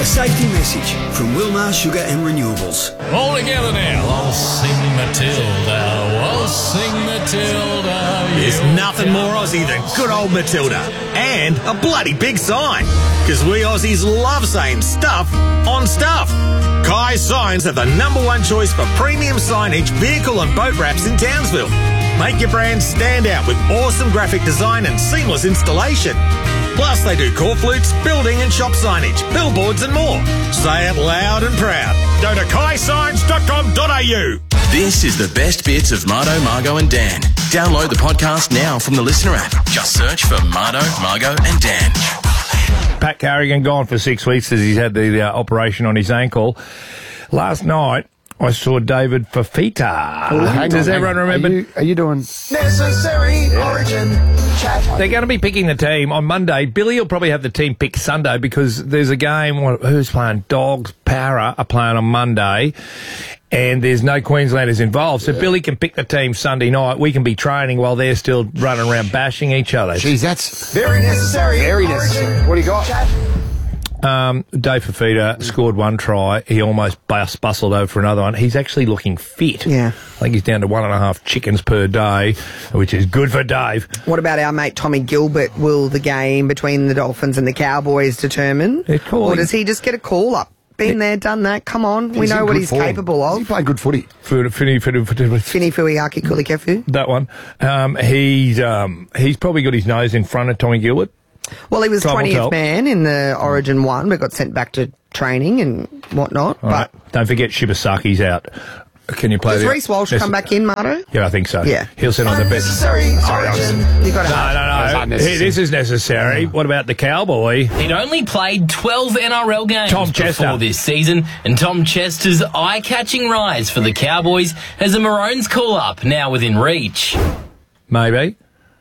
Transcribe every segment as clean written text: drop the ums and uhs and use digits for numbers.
safety message from Wilmar Sugar and Renewables. All together now. Waltzing Matilda, waltzing Matilda. There's nothing more Aussie than good old Matilda. And a bloody big sign. Because we Aussies love saying stuff on stuff. Kai Signs are the #1 choice for premium signage, vehicle and boat wraps in Townsville. Make your brand stand out with awesome graphic design and seamless installation. Plus, they do corflutes, building and shop signage, billboards and more. Say it loud and proud. Go to kaisigns.com.au. This is the best bits of Mardo, Margo and Dan. Download the podcast now from the Listener app. Just search for Mardo, Margo and Dan. Pat Carrigan gone for 6 weeks as he's had the operation on his ankle. Last night, I saw David Fafita. Does everyone remember? Are you doing Necessary Origin Chat? They're going to be picking the team on Monday. Billy will probably have the team pick Sunday because there's a game. Who's playing? Dogs, Para are playing on Monday. And there's no Queenslanders involved. So Billy can pick the team Sunday night. We can be training while they're still running around bashing each other. Jeez, that's Very necessary. very necessary. What do you got? Dave Fafita scored 1 try. He almost bustled over for another one. He's actually looking fit. Yeah. I think he's down to 1.5 chickens per day, which is good for Dave. What about our mate Tommy Gilbert? Will the game between the Dolphins and the Cowboys determine? Or does he just get a call up? Been there, done that. Come on. We know what he's capable of. He's playing good footy. Fini Fuiaki Kulikefu. That one. He's probably got his nose in front of Tommy Gilbert. Well, he was 20th man in the Origin 1, but got sent back to training and whatnot. All right. Don't forget Shibasaki's out. Can you play Does Reece Walsh come back in, Mardo? Yeah, I think so. Yeah. He'll sit on the bench. Necessary Origin. You got No. This is necessary. What about the Cowboy? He'd only played 12 NRL games Tom Chester. before this season, and Tom Chester's eye-catching rise for the Cowboys has a Maroons call-up now within reach. Maybe.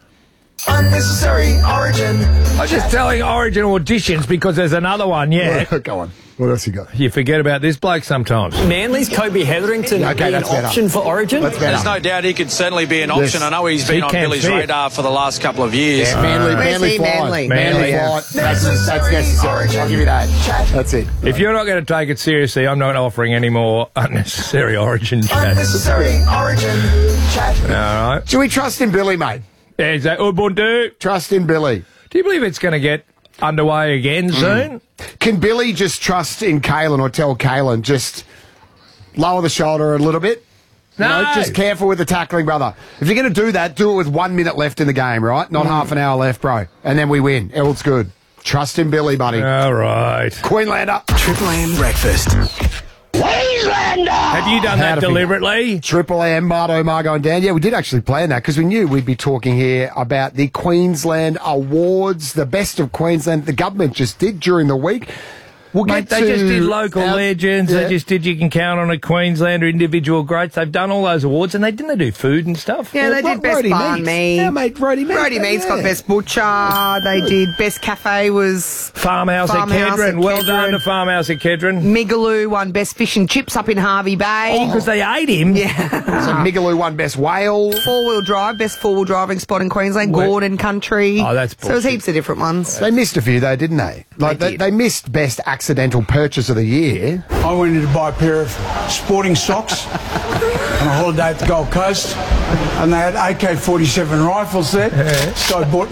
Unnecessary Origin. I was just telling Origin auditions because there's another one, Go on. What else you got? You forget about this bloke sometimes. Manly's Kobe Hetherington be an option for Origin? There's no doubt he could certainly be an option. I know he's been on Billy's radar for the last couple of years. Yeah, Manly flight. That's necessary. I'll give you that. That's it. If you're not going to take it seriously, I'm not offering any more unnecessary Origin chat. Unnecessary Origin Chat. All right. Should we trust in Billy, mate? Yeah, is that Ubuntu? Trust in Billy. Do you believe it's going to get underway again soon? Can Billy just trust in Kalen or tell Kalen just lower the shoulder a little bit? No. You know, just careful with the tackling, brother. If you're going to do that, do it with 1 minute left in the game, right? Not half an hour left, bro. And then we win. All's good. Trust in Billy, buddy. All right. Queenslander. Triple M Breakfast. Queenslander! Have you done that deliberately? Triple M, Mardo, Margo and Dan. Yeah, we did actually plan that because we knew we'd be talking here about the Queensland Awards, the best of Queensland. The government just did during the week. We'll Mate, they just did local legends. Yeah. They just did You Can Count on a Queenslander, individual greats. They've done all those awards, and they do food and stuff. Yeah, they did best barn meat. Yeah, mate, Brody Meats. Brody Meats got best butcher. They did best cafe was Farmhouse at Kedron. Well done to Farmhouse at Kedron. Migaloo won best fish and chips up in Harvey Bay. Because they ate him. Yeah. So Migaloo won best whale. Four-wheel drive, best four-wheel driving spot in Queensland. Gordon Country. Oh, that's bullshit. So there's heaps of different ones. They missed a few though, didn't they? Like they missed best accidental purchase of the year. I went in to buy a pair of sporting socks on a holiday at the Gold Coast, and they had AK-47 rifles there. Yeah. So I bought an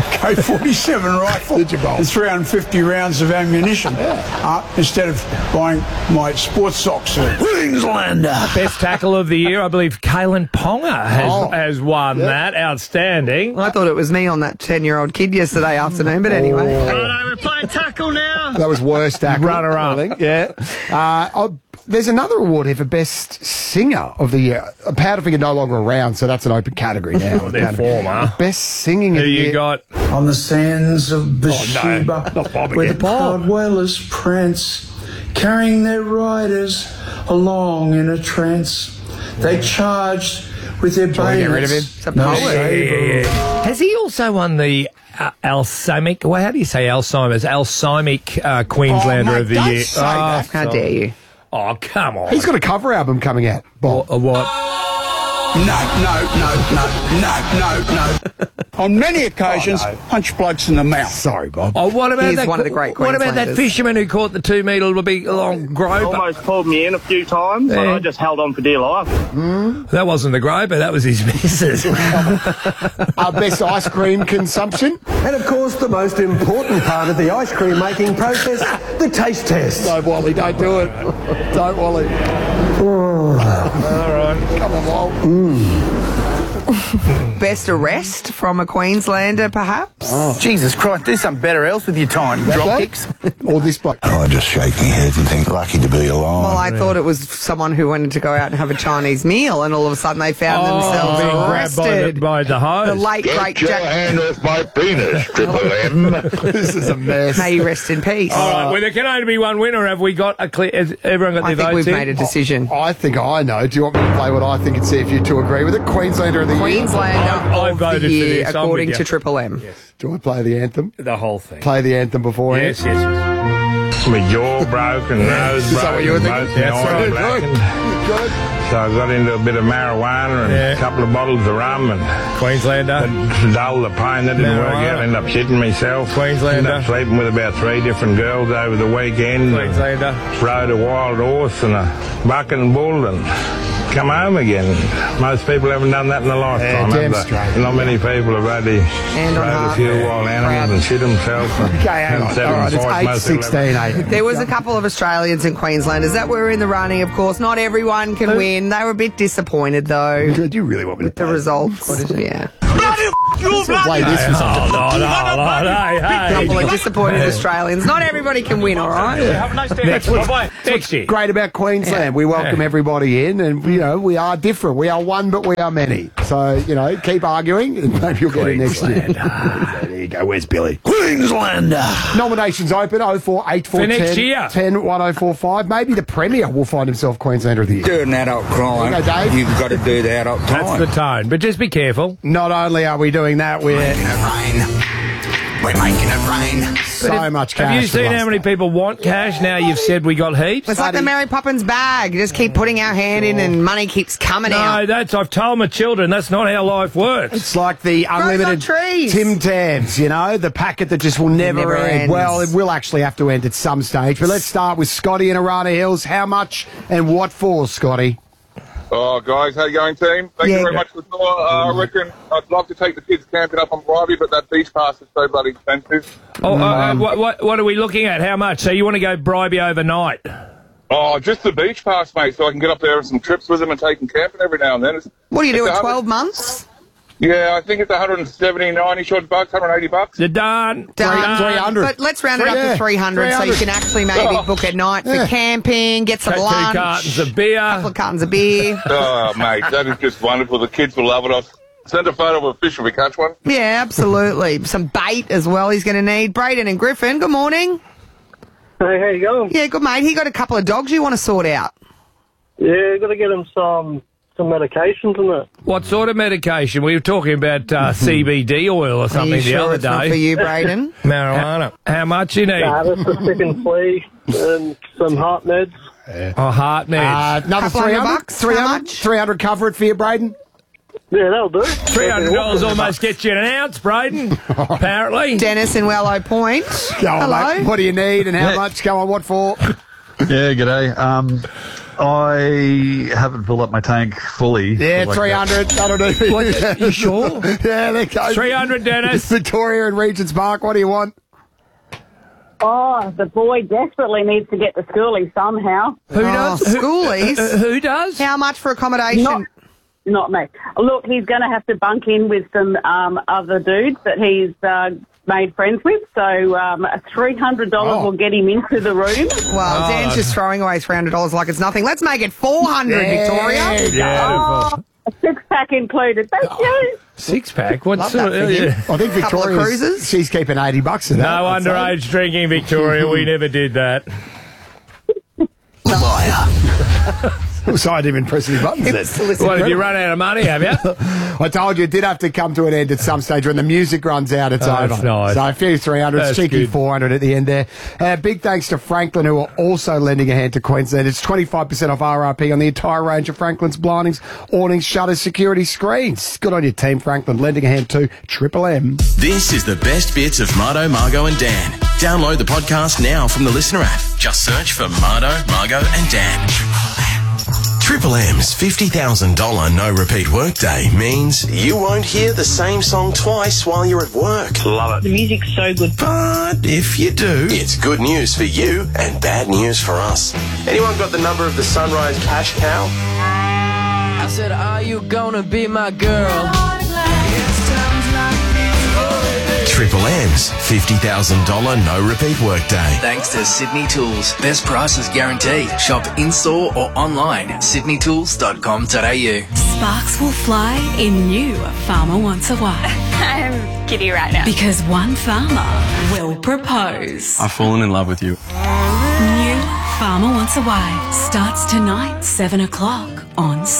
AK-47 rifle and 350 rounds of ammunition instead of buying my sports socks. Queenslander. Best tackle of the year, I believe Kalen Ponga has won that. Outstanding. I thought it was me on that 10-year-old kid yesterday afternoon, but anyway. We're playing tackle now. That was worst tackle. Runner-up. I think. Yeah. There's another award here for Best Singer of the Year. Powderfinger no longer around, so that's an open category now. They're former. Best Singing of the Year. Who you got? On the sands of Bathsheba, where the proud whalers prance, carrying their riders along in a trance. They charged with their bayonets. It's a poet. Has he also won the Alzheimer? Well, how do you say Alzheimer's? Alzheimer Queenslander of the Year. How dare you? Oh, come on. He's got a cover album coming out. Bob. What? No. On many occasions, punch blokes in the mouth. Sorry, Bob. Oh, what about He's that? one of the great What about that Queenslanders. fisherman who caught the 2 metre big long groper? Almost pulled me in a few times, and I just held on for dear life. That wasn't the groper, that was his missus. Our best ice cream consumption. And of course, the most important part of the ice cream making process, the taste test. No, Wally, don't do it. Don't, Wally. All right. Come on, Wally. Best arrest from a Queenslander, perhaps? Oh. Jesus Christ, do something better else with your time, drop kicks. Or this bloke. I just shake my head and think, lucky to be alive. Well, I thought it was someone who wanted to go out and have a Chinese meal, and all of a sudden they found themselves being arrested. grabbed by the hose. The late, great Jack. hand off my penis, Triple M. This is a mess. May you rest in peace. All right, well, there can only be one winner. Have we got a clear... Has everyone got I their think votes we've in? made a decision. I think I know. Do you want me to play what I think and see if you two agree with it? Queenslander of the year. Queenslander I of voted the for year, this. I'm according with to you. Triple M. Yes. Do I play the anthem? The whole thing. Play the anthem beforehand? Yes. My jaw broken, nose Is that what you were broken, thinking? both my eyes blackened. Good. So I got into a bit of marijuana and a couple of bottles of rum and Queenslander. to dull the pain. That didn't work out. I ended up shitting myself. Queenslander. Ended up sleeping with about 3 different girls over the weekend. Queenslander. Rode a wild horse and a buck and bull and come home again. Most people haven't done that in a lifetime. damn have they? straight. Not many people have only And on rode a heart. few wild animals and shit themselves. And Okay, hang on. set All right, them it's fight. Most people 8:16, 8. There was a couple of Australians and Queenslanders that were in the running, of course. Not everyone can win. They were a bit disappointed, though, Do you really want me to with the results. Yeah. play this for something? Hey. Couple of disappointed Australians. Not everybody can win, all right? Have a nice day. Bye-bye. Next year. Great about Queensland. We welcome everybody in, and we are different. We are one, but we are many. So keep arguing, and maybe you'll get it next year. There you go. Where's Billy? Queenslander. Nominations open 0484 For next year. 10 101045. Maybe the Premier will find himself Queenslander of the Year. Do an adult crime. Okay, Dave. You've got to do the adult That's time. the tone. But just be careful. Not only are we doing that, we're We're making it rain. so much cash. Have you seen for how us. many people want cash? Now you've said we got heaps. It's like the Mary Poppins bag. You just keep putting our hand in and money keeps coming out. No, I've told my children that's not how life works. It's like the unlimited trees. Tim Tams, the packet that just will never end. ends. Well, it will actually have to end at some stage. But let's start with Scotty in Arana Hills. How much and what for, Scotty? Oh, guys, how you going, team? Thank you very much for the call. I reckon I'd love to take the kids camping up on Bribey, but that beach pass is so bloody expensive. What are we looking at? How much? So you want to go Bribey overnight? Oh, just the beach pass, mate, so I can get up there on some trips with them and take them camping every now and then. What do you do in 12 months? Yeah, I think it's 170, 90 odd bucks, 180 bucks. You're done. 300. But let's round it up to 300 so you can actually maybe book a night for camping, get some Take lunch. 2 cartons of beer. Couple of cartons of beer. Oh, mate, that is just wonderful. The kids will love it. I'll send a photo of a fish if we catch one. Yeah, absolutely. Some bait as well he's going to need. Braden and Griffin, good morning. Hey, how you going? Yeah, good, mate. He got a couple of dogs you want to sort out. Yeah, got to get him some medications and that. What sort of medication? We were talking about CBD oil or something the other it's day. not for you, Braden? Marijuana. How much you need? Nah, just a stick and flea and some heart meds. Oh, heart meds. Another Couple hundred 300 bucks? How 300 much? 300 cover it for you, Braden? Yeah, that'll do. $300 almost gets you an ounce, Braden, apparently. Dennis in Wellow Point. Go on, Hello. mate. What do you need and how much? Go on, what for? Yeah, g'day. I haven't filled up my tank fully. Yeah, Like 300. That'll do. What, you sure? Yeah, there goes. 300, Dennis. Victoria and Regent's Park. What do you want? Oh, the boy desperately needs to get to schoolies somehow. Who does? Schoolies? Who does? How much for accommodation? Not me. Look, he's going to have to bunk in with some other dudes that he's made friends with. So $300 will get him into the room. Well, Dan's just throwing away $300 like it's nothing. Let's make it 400, Victoria. Yeah. A six-pack included. Thank you. 6-pack? What Love sort that of... for him. Yeah. I think Couple of Victoria, cruises? she's keeping $80 in that. No I'd say. underage drinking, Victoria. We never did that. Liar. So I didn't even press any buttons then. What, have you run out of money, have you? I told you it did have to come to an end at some stage. When the music runs out, it's over. That's nice. So a few 300s, cheeky 400 at the end there. Big thanks to Franklin, who are also lending a hand to Queensland. It's 25% off RRP on the entire range of Franklin's blindings, awnings, shutters, security screens. Good on your team, Franklin. Lending a hand to Triple M. This is the best bits of Mardo, Margo and Dan. Download the podcast now from the Listener app. Just search for Mardo, Margo and Dan. Triple M's $50,000 no-repeat workday means you won't hear the same song twice while you're at work. Love it. The music's so good. But if you do, it's good news for you and bad news for us. Anyone got the number of the Sunrise Cash Cow? I said, are you gonna be my girl? Triple M's $50,000 no-repeat workday. Thanks to Sydney Tools. Best prices guaranteed. Shop in-store or online at sydneytools.com.au. Sparks will fly in new Farmer Wants a Wife. I'm giddy right now. Because one farmer will propose. I've fallen in love with you. New Farmer Wants a Wife starts tonight, 7 o'clock on